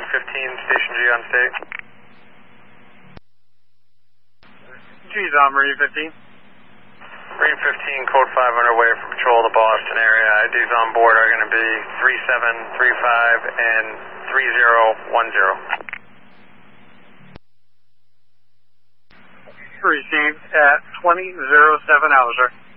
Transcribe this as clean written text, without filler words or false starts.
Station G on state. G's on Marine 15. Marine 15, code 5 underway for patrol of the Boston area. IDs on board are going to be 3735 and 3010. Received at 2007 hours, sir.